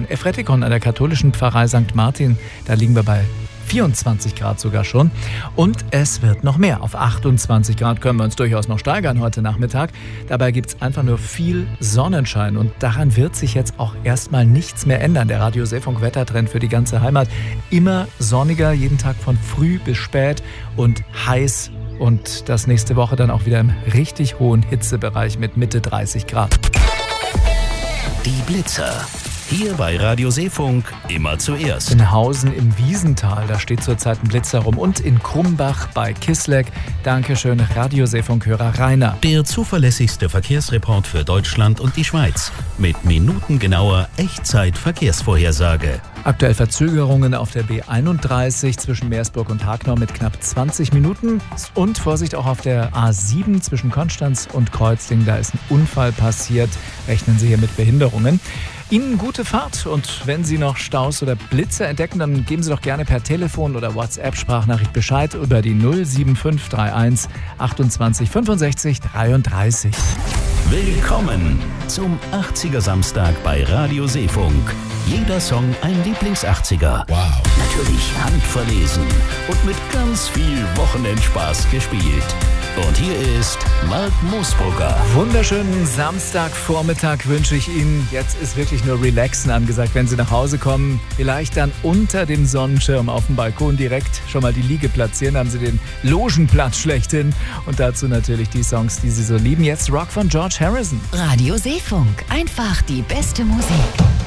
in Efretikon an der katholischen Pfarrei St. Martin. Da liegen wir bei 24 Grad sogar schon. Und es wird noch mehr. Auf 28 Grad können wir uns durchaus noch steigern heute Nachmittag. Dabei gibt es einfach nur viel Sonnenschein. Und daran wird sich jetzt auch erstmal nichts mehr ändern. Der Radio Seefunk Wettertrend für die ganze Heimat. Immer sonniger, jeden Tag von früh bis spät und heiß. Und das nächste Woche dann auch wieder im richtig hohen Hitzebereich mit Mitte 30 Grad. Die Blitzer. Hier bei Radio Seefunk immer zuerst. In Hausen im Wiesental, da steht zurzeit ein Blitzer rum. Und in Krumbach bei Kisleck. Dankeschön, Radio Seefunk-Hörer Rainer. Der zuverlässigste Verkehrsreport für Deutschland und die Schweiz. Mit minutengenauer Echtzeit-Verkehrsvorhersage. Aktuell Verzögerungen auf der B31 zwischen Meersburg und Hagnau mit knapp 20 Minuten. Und Vorsicht auch auf der A7 zwischen Konstanz und Kreuzlingen. Da ist ein Unfall passiert. Rechnen Sie hier mit Behinderungen. Ihnen gute Fahrt und wenn Sie noch Staus oder Blitze entdecken, dann geben Sie doch gerne per Telefon oder WhatsApp-Sprachnachricht Bescheid über die 07531 28 65 33. Willkommen zum 80er Samstag bei Radio Seefunk. Jeder Song ein Lieblings-80er. Wow. Natürlich handverlesen und mit ganz viel Wochenendspaß gespielt. Und hier ist Mark Moosbrugger. Wunderschönen Samstagvormittag wünsche ich Ihnen. Jetzt ist wirklich nur Relaxen angesagt, wenn Sie nach Hause kommen. Vielleicht dann unter dem Sonnenschirm auf dem Balkon direkt schon mal die Liege platzieren. Da haben Sie den Logenplatz schlechthin. Und dazu natürlich die Songs, die Sie so lieben. Jetzt Rock von George Harrison. Radio Seefunk. Einfach die beste Musik.